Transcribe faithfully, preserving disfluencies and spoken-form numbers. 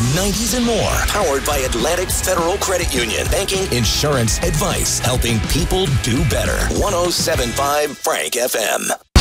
nineties, and more. Powered by Atlantic Federal Credit Union. Banking, insurance, advice, helping people do better. one oh seven point five Frank F M.